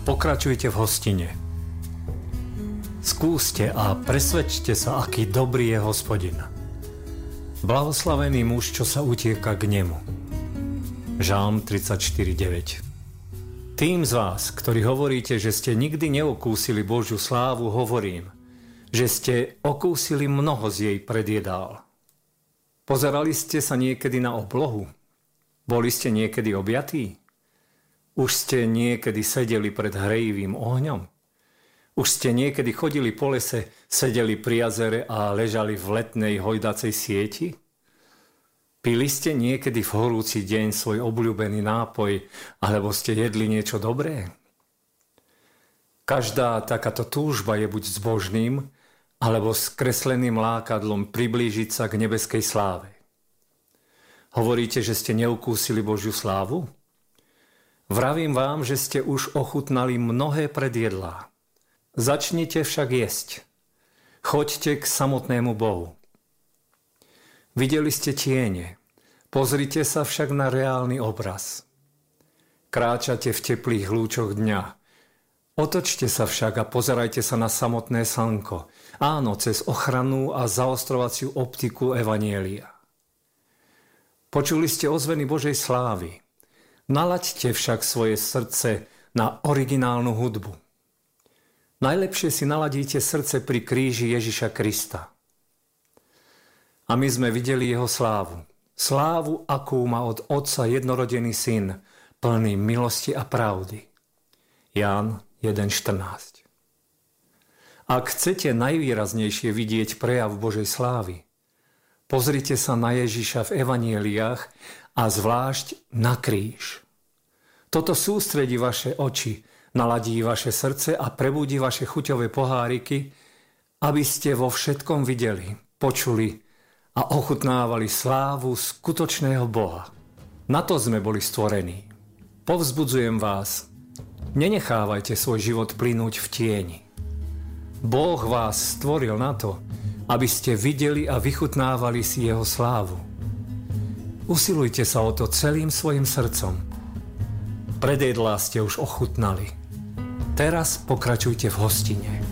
Pokračujte v hostine. Skúste a presvedčte sa, aký dobrý je Hospodin. Blahoslavený muž, čo sa utieka k nemu. Žalm 34:9. Tým z vás, ktorí hovoríte, že ste nikdy neokúsili Božiu slávu, hovorím, že ste okúsili mnoho z jej predjedál. Pozerali ste sa niekedy na oblohu? Boli ste niekedy objatí? Už ste niekedy sedeli pred hrejivým ohňom? Už ste niekedy chodili po lese, sedeli pri jazere a ležali v letnej hojdacej sieti? Pili ste niekedy v horúci deň svoj obľúbený nápoj, alebo ste jedli niečo dobré? Každá takáto túžba je buď zbožným, alebo skresleným lákadlom priblížiť sa k nebeskej sláve. Hovoríte, že ste neukúsili Božiu slávu? Vravím vám, že ste už ochutnali mnohé predjedlá. Začnite však jesť. Choďte k samotnému Bohu. Videli ste tiene, pozrite sa však na reálny obraz. Kráčate v teplých lúčoch dňa. Otočte sa však a pozerajte sa na samotné slnko. Áno, cez ochrannú a zaostrovaciu optiku evanjelia. Počuli ste ozveny Božej slávy. Nalaďte však svoje srdce na originálnu hudbu. Najlepšie si naladíte srdce pri kríži Ježiša Krista. A my sme videli jeho slávu. Slávu, akú má od Otca jednorodený syn, plný milosti a pravdy. Ján 1.14. Ak chcete najvýraznejšie vidieť prejav Božej slávy, pozrite sa na Ježiša v evanjeliách a zvlášť na kríž. Toto sústredí vaše oči, naladí vaše srdce a prebudí vaše chuťové poháriky, aby ste vo všetkom videli, počuli a ochutnávali slávu skutočného Boha. Na to sme boli stvorení. Povzbudzujem vás, nenechávajte svoj život plynúť v tieni. Boh vás stvoril na to, aby ste videli a vychutnávali si jeho slávu. Usilujte sa o to celým svojim srdcom. Predjedlá ste už ochutnali. Teraz pokračujte v hostine.